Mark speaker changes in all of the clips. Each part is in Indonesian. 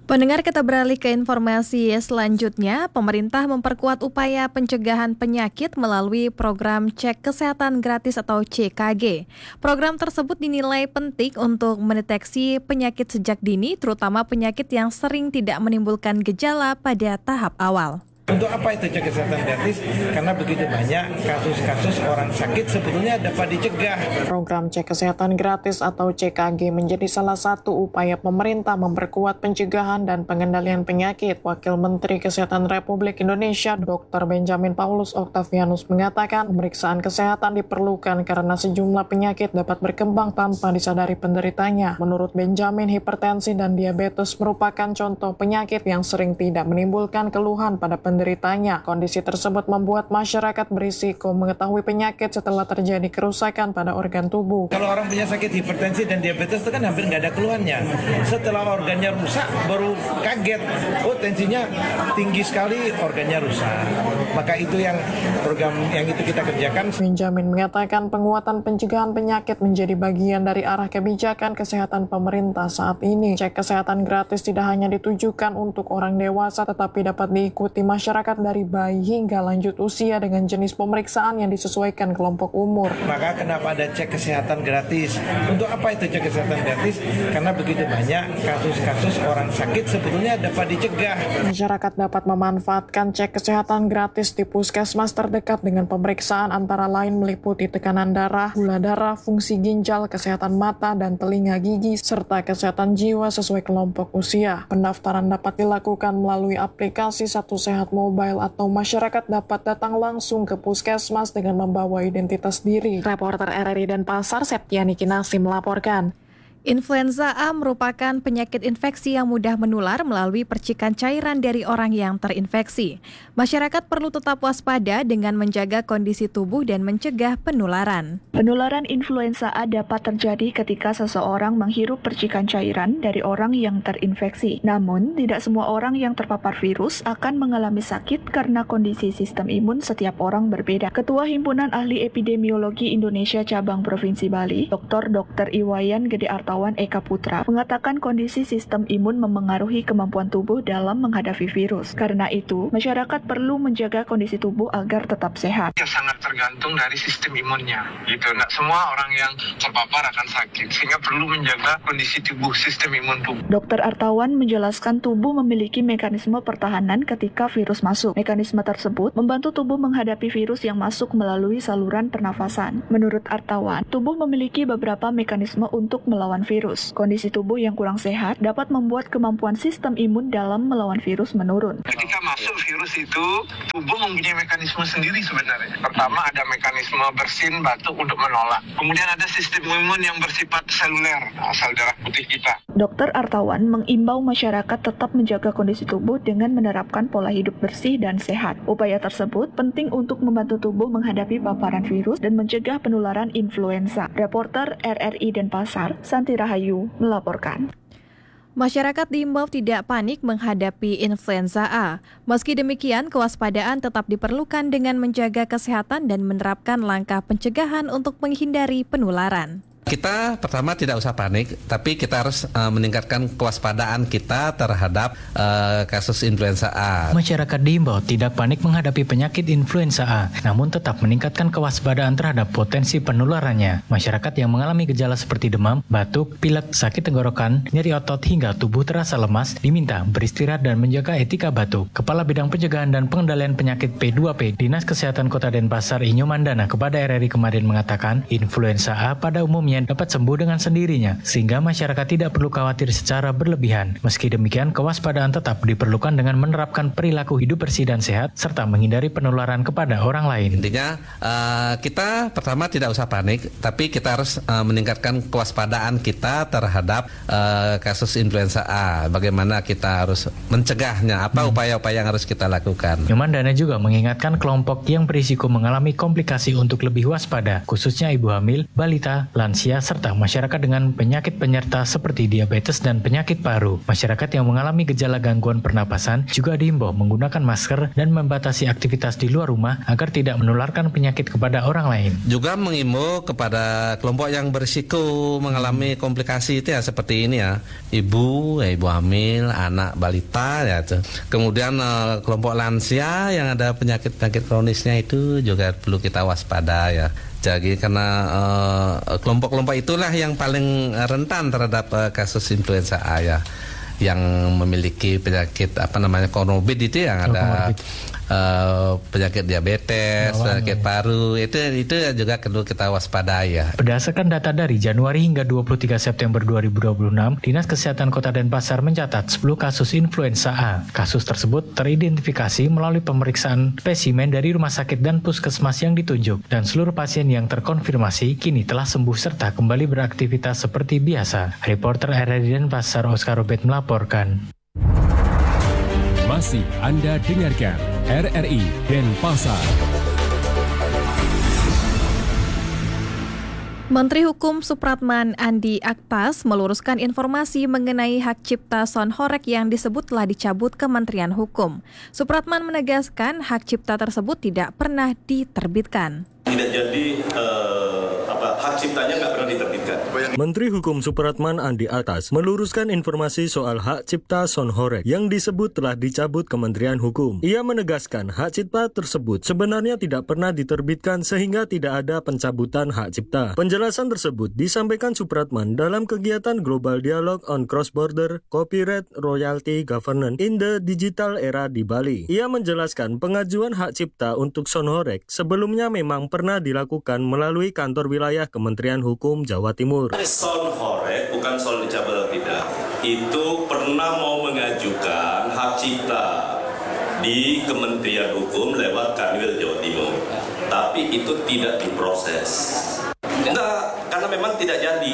Speaker 1: Pendengar, kita beralih ke informasi selanjutnya. Pemerintah memperkuat upaya pencegahan penyakit melalui program cek kesehatan gratis atau CKG. Program tersebut dinilai penting untuk mendeteksi penyakit sejak dini, terutama penyakit yang sering tidak menimbulkan gejala pada tahap awal.
Speaker 2: Untuk apa itu cek kesehatan gratis? Karena begitu banyak kasus-kasus orang sakit sebetulnya dapat dicegah.
Speaker 3: Program cek kesehatan gratis atau CKG menjadi salah satu upaya pemerintah memperkuat pencegahan dan pengendalian penyakit. Wakil Menteri Kesehatan Republik Indonesia, Dr. Benjamin Paulus Octavianus mengatakan pemeriksaan kesehatan diperlukan karena sejumlah penyakit dapat berkembang tanpa disadari penderitanya. Menurut Benjamin, hipertensi dan diabetes merupakan contoh penyakit yang sering tidak menimbulkan keluhan pada penderitanya. Kondisi tersebut membuat masyarakat berisiko mengetahui penyakit setelah terjadi kerusakan pada organ tubuh.
Speaker 2: Kalau orang punya sakit hipertensi dan diabetes itu kan hampir nggak ada keluhannya. Setelah organnya rusak baru kaget, oh tensinya tinggi sekali, organnya rusak. Maka itu yang program yang itu kita kerjakan.
Speaker 3: Benjamin mengatakan penguatan pencegahan penyakit menjadi bagian dari arah kebijakan kesehatan pemerintah saat ini. Cek kesehatan gratis tidak hanya ditujukan untuk orang dewasa tetapi dapat diikuti masyarakat dari bayi hingga lanjut usia dengan jenis pemeriksaan yang disesuaikan kelompok umur.
Speaker 2: Maka kenapa ada cek kesehatan gratis? Untuk apa itu cek kesehatan gratis? Karena begitu banyak kasus-kasus orang sakit sebetulnya dapat dicegah.
Speaker 3: Masyarakat dapat memanfaatkan cek kesehatan gratis di puskesmas terdekat dengan pemeriksaan antara lain meliputi tekanan darah, gula darah, fungsi ginjal, kesehatan mata dan telinga gigi, serta kesehatan jiwa sesuai kelompok usia. Pendaftaran dapat dilakukan melalui aplikasi Satu Sehat Mobile atau masyarakat dapat datang langsung ke puskesmas dengan membawa identitas diri. Reporter RRI Denpasar, Septiani Kinasi melaporkan.
Speaker 1: Influenza A merupakan penyakit infeksi yang mudah menular melalui percikan cairan dari orang yang terinfeksi. Masyarakat perlu tetap waspada dengan menjaga kondisi tubuh dan mencegah penularan.
Speaker 4: Penularan influenza A dapat terjadi ketika seseorang menghirup percikan cairan dari orang yang terinfeksi. Namun, tidak semua orang yang terpapar virus akan mengalami sakit karena kondisi sistem imun setiap orang berbeda. Ketua Himpunan Ahli Epidemiologi Indonesia Cabang Provinsi Bali, Dr. Iwayan Gede Artawan Eka Putra, mengatakan kondisi sistem imun memengaruhi kemampuan tubuh dalam menghadapi virus. Karena itu, masyarakat perlu menjaga kondisi tubuh agar tetap sehat.
Speaker 5: Ya, sangat tergantung dari sistem imunnya. Gitu. Nah, semua orang yang terpapar akan sakit, sehingga perlu menjaga kondisi tubuh, sistem imun tubuh.
Speaker 4: Dr. Artawan menjelaskan tubuh memiliki mekanisme pertahanan ketika virus masuk. Mekanisme tersebut membantu tubuh menghadapi virus yang masuk melalui saluran pernafasan. Menurut Artawan, tubuh memiliki beberapa mekanisme untuk melawan virus. Kondisi tubuh yang kurang sehat dapat membuat kemampuan sistem imun dalam melawan virus menurun.
Speaker 5: Ketika masuk virus itu, tubuh mempunyai mekanisme sendiri sebenarnya. Pertama ada mekanisme bersin batuk untuk menolak. Kemudian ada sistem imun yang bersifat seluler, sel darah putih kita.
Speaker 4: Dr. Artawan mengimbau masyarakat tetap menjaga kondisi tubuh dengan menerapkan pola hidup bersih dan sehat. Upaya tersebut penting untuk membantu tubuh menghadapi paparan virus dan mencegah penularan influenza. Reporter RRI Denpasar, Santi Rahayu melaporkan.
Speaker 1: Masyarakat diimbau tidak panik menghadapi influenza A. Meski demikian, kewaspadaan tetap diperlukan dengan menjaga kesehatan dan menerapkan langkah pencegahan untuk menghindari penularan.
Speaker 6: Kita pertama tidak usah panik, tapi kita harus meningkatkan kewaspadaan kita terhadap kasus influenza A.
Speaker 7: Masyarakat diimbau tidak panik menghadapi penyakit influenza A, namun tetap meningkatkan kewaspadaan terhadap potensi penularannya. Masyarakat yang mengalami gejala seperti demam, batuk, pilek, sakit tenggorokan, nyeri otot hingga tubuh terasa lemas diminta beristirahat dan menjaga etika batuk. Kepala Bidang Pencegahan dan Pengendalian Penyakit P2P Dinas Kesehatan Kota Denpasar Inyo Mandana kepada RRI kemarin mengatakan influenza A pada umumnya dapat sembuh dengan sendirinya, sehingga masyarakat tidak perlu khawatir secara berlebihan. Meski demikian, kewaspadaan tetap diperlukan dengan menerapkan perilaku hidup bersih dan sehat, serta menghindari penularan kepada orang lain.
Speaker 6: Intinya, kita pertama tidak usah panik, tapi kita harus meningkatkan kewaspadaan kita terhadap kasus influenza A. Bagaimana kita harus mencegahnya, apa upaya-upaya yang harus kita lakukan.
Speaker 7: Yomandana juga mengingatkan kelompok yang berisiko mengalami komplikasi untuk lebih waspada, khususnya ibu hamil, balita, lansia, lansia, serta masyarakat dengan penyakit penyerta seperti diabetes dan penyakit paru. Masyarakat yang mengalami gejala gangguan pernapasan juga diimbau menggunakan masker dan membatasi aktivitas di luar rumah agar tidak menularkan penyakit kepada orang lain.
Speaker 6: Juga mengimbau kepada kelompok yang berisiko mengalami komplikasi itu ya, seperti ini ya, ibu hamil, anak balita ya. Kemudian kelompok lansia yang ada penyakit kronisnya itu juga perlu kita waspada ya. Jadi karena kelompok-kelompok itulah yang paling rentan terhadap kasus influenza A ya, yang memiliki penyakit komorbid itu yang ada penyakit diabetes, penyakit paru, itu juga perlu kita waspadai ya.
Speaker 7: Berdasarkan data dari Januari hingga 23 September 2026, Dinas Kesehatan Kota Denpasar mencatat 10 kasus influenza A. Kasus tersebut teridentifikasi melalui pemeriksaan spesimen dari rumah sakit dan puskesmas yang ditunjuk, dan seluruh pasien yang terkonfirmasi kini telah sembuh serta kembali beraktivitas seperti biasa. Reporter RRI Denpasar Oscar Robert melaporkan.
Speaker 8: Masih Anda dengarkan RRI Denpasar.
Speaker 1: Menteri Hukum Supratman Andi Aktas meluruskan informasi mengenai hak cipta Son Horeg yang disebut telah dicabut Kementerian Hukum. Supratman menegaskan hak cipta tersebut tidak pernah diterbitkan.
Speaker 9: Tidak jadi hak ciptanya nggak pernah diterbitkan.
Speaker 10: Menteri Hukum Supratman Andi Aktas meluruskan informasi soal hak cipta Son Horeg yang disebut telah dicabut Kementerian Hukum. Ia menegaskan hak cipta tersebut sebenarnya tidak pernah diterbitkan sehingga tidak ada pencabutan hak cipta. Penjelasan tersebut disampaikan Supratman dalam kegiatan Global Dialogue on Cross-Border Copyright Royalty Governance in the Digital Era di Bali. Ia menjelaskan pengajuan hak cipta untuk Son Horeg sebelumnya memang pernah dilakukan melalui kantor wilayah Kementerian Hukum Jawa Timur.
Speaker 9: Son Horeg bukan soal dicabut atau tidak, itu pernah mau mengajukan hak cipta di Kementerian Hukum lewat Kanwil Jawa Timur, tapi itu tidak diproses. Enggak, karena memang tidak jadi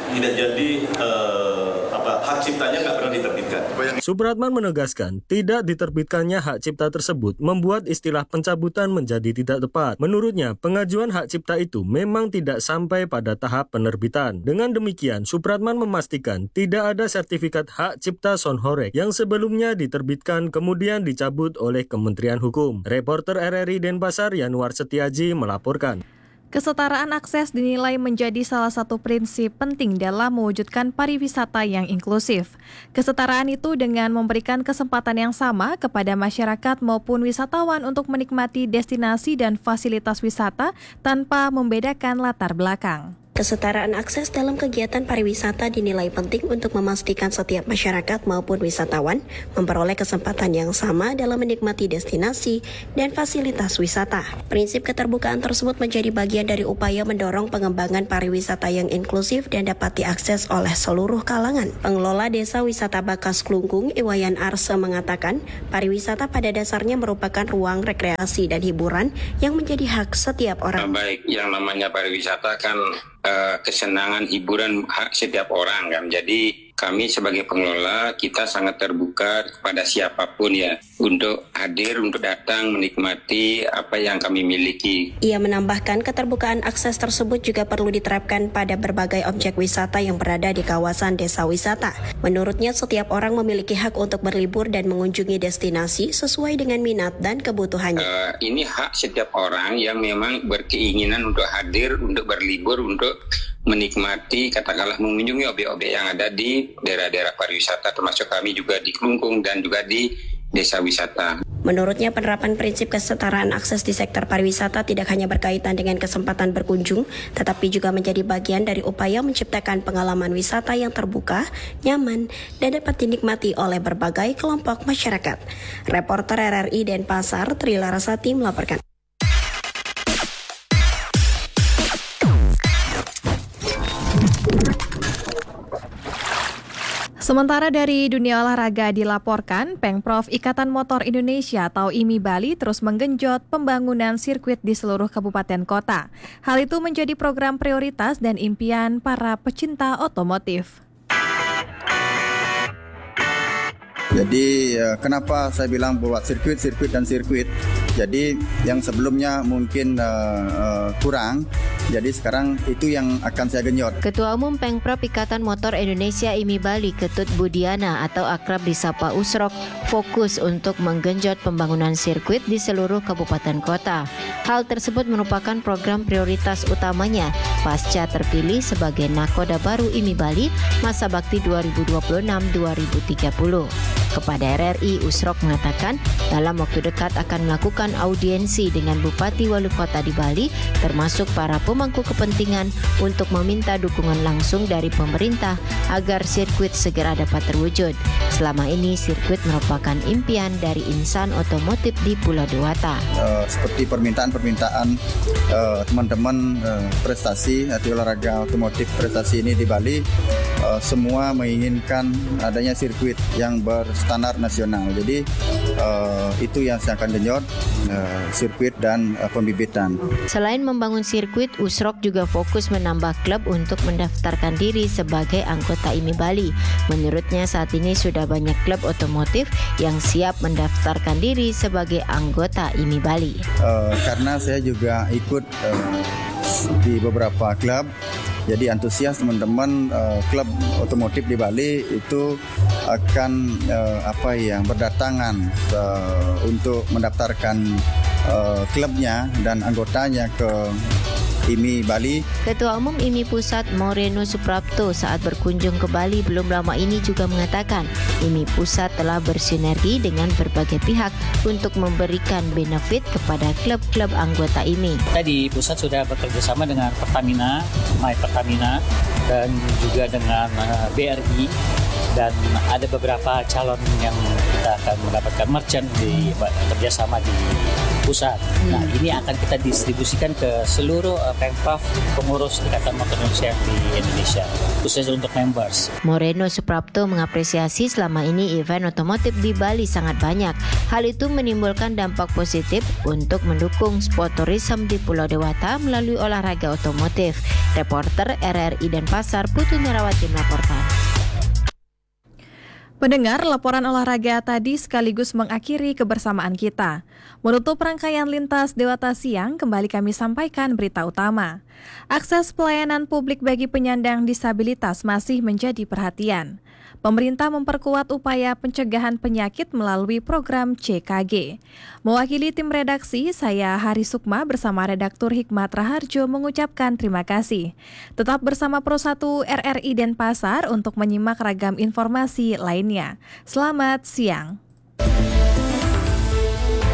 Speaker 9: hak ciptanya nggak pernah diterbitkan.
Speaker 10: Supratman menegaskan tidak diterbitkannya hak cipta tersebut membuat istilah pencabutan menjadi tidak tepat. Menurutnya, pengajuan hak cipta itu memang tidak sampai pada tahap penerbitan. Dengan demikian, Supratman memastikan tidak ada sertifikat hak cipta Son Horeg yang sebelumnya diterbitkan kemudian dicabut oleh Kementerian Hukum. Reporter RRI Denpasar Yanuar Setiaji melaporkan.
Speaker 1: Kesetaraan akses dinilai menjadi salah satu prinsip penting dalam mewujudkan pariwisata yang inklusif. Kesetaraan itu dengan memberikan kesempatan yang sama kepada masyarakat maupun wisatawan untuk menikmati destinasi dan fasilitas wisata tanpa membedakan latar belakang.
Speaker 11: Kesetaraan akses dalam kegiatan pariwisata dinilai penting untuk memastikan setiap masyarakat maupun wisatawan memperoleh kesempatan yang sama dalam menikmati destinasi dan fasilitas wisata. Prinsip keterbukaan tersebut menjadi bagian dari upaya mendorong pengembangan pariwisata yang inklusif dan dapat diakses oleh seluruh kalangan. Pengelola Desa Wisata Bakas Klungkung, Iwayan Arse mengatakan, pariwisata pada dasarnya merupakan ruang rekreasi dan hiburan yang menjadi hak setiap orang.
Speaker 12: Baik, yang namanya pariwisata kan kesenangan, hiburan hak setiap orang kan. Jadi kami sebagai pengelola kita sangat terbuka kepada siapapun ya untuk hadir, untuk datang menikmati apa yang kami miliki.
Speaker 11: Ia menambahkan keterbukaan akses tersebut juga perlu diterapkan pada berbagai objek wisata yang berada di kawasan desa wisata. Menurutnya setiap orang memiliki hak untuk berlibur dan mengunjungi destinasi sesuai dengan minat dan kebutuhannya.
Speaker 12: Ini hak setiap orang yang memang berkeinginan untuk hadir, untuk berlibur, untuk menikmati, katakanlah mengunjungi objek-objek yang ada di daerah-daerah pariwisata, termasuk kami juga di Klungkung dan juga di desa wisata.
Speaker 11: Menurutnya penerapan prinsip kesetaraan akses di sektor pariwisata tidak hanya berkaitan dengan kesempatan berkunjung, tetapi juga menjadi bagian dari upaya menciptakan pengalaman wisata yang terbuka, nyaman, dan dapat dinikmati oleh berbagai kelompok masyarakat. Reporter RRI Denpasar, Tri Larasati melaporkan.
Speaker 1: Sementara dari dunia olahraga dilaporkan, Pengprov Ikatan Motor Indonesia atau IMI Bali terus menggenjot pembangunan sirkuit di seluruh kabupaten kota. Hal itu menjadi program prioritas dan impian para pecinta otomotif.
Speaker 13: Jadi kenapa saya bilang buat sirkuit. Jadi yang sebelumnya mungkin kurang, Jadi sekarang itu yang akan saya genjot.
Speaker 14: Ketua Umum Pengprov Ikatan Motor Indonesia IMI Bali, Ketut Budiana atau akrab disapa Usrok, fokus untuk menggenjot pembangunan sirkuit di seluruh kabupaten kota. Hal tersebut merupakan program prioritas utamanya pasca terpilih sebagai nakoda baru IMI Bali masa bakti 2026-2030. Kepada RRI, Usrok mengatakan dalam waktu dekat akan melakukan audiensi dengan Bupati Wali Kota di Bali, termasuk para pemangku kepentingan untuk meminta dukungan langsung dari pemerintah agar sirkuit segera dapat terwujud. Selama ini, sirkuit merupakan impian dari insan otomotif di Pulau Dewata.
Speaker 13: Seperti permintaan teman-teman prestasi atau olahraga otomotif prestasi ini di Bali, semua menginginkan adanya sirkuit yang berstandar nasional. Jadi itu yang saya akan genjot, sirkuit dan pembibitan.
Speaker 14: Selain membangun sirkuit, Usrok juga fokus menambah klub untuk mendaftarkan diri sebagai anggota IMI Bali. Menurutnya saat ini sudah banyak klub otomotif yang siap mendaftarkan diri sebagai anggota IMI Bali.
Speaker 13: Karena saya juga ikut di beberapa klub, jadi antusias teman-teman klub otomotif di Bali itu akan berdatangan untuk mendaftarkan klubnya dan anggotanya ke IMI Bali.
Speaker 14: Ketua Umum IMI Pusat Moreno Suprapto saat berkunjung ke Bali belum lama ini juga mengatakan IMI Pusat telah bersinergi dengan berbagai pihak untuk memberikan benefit kepada klub-klub anggota IMI.
Speaker 15: Kita di pusat sudah bekerja sama dengan Pertamina, My Pertamina, dan juga dengan BRI, dan ada beberapa calon yang kita akan mendapatkan merchant di kerjasama di pusat. Nah, ini akan kita distribusikan ke seluruh Pemprov pengurus Ikatan Motor Indonesia di Indonesia, khususnya untuk members.
Speaker 14: Moreno Suprapto mengapresiasi selama ini event otomotif di Bali sangat banyak. Hal itu menimbulkan dampak positif untuk mendukung sport tourism di Pulau Dewata melalui olahraga otomotif. Reporter RRI Denpasar, Putu Nerawati melaporkan.
Speaker 1: Pendengar, laporan olahraga tadi sekaligus mengakhiri kebersamaan kita. Menutup rangkaian Lintas Dewata Siang, kembali kami sampaikan berita utama. Akses pelayanan publik bagi penyandang disabilitas masih menjadi perhatian. Pemerintah memperkuat upaya pencegahan penyakit melalui program CKG. Mewakili tim redaksi, saya Hari Sukma bersama redaktur Hikmat Raharjo mengucapkan terima kasih. Tetap bersama Pro 1 RRI Denpasar untuk menyimak ragam informasi lainnya. Selamat siang.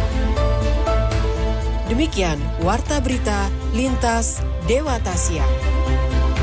Speaker 16: Demikian Warta Berita Lintas Dewata Siang.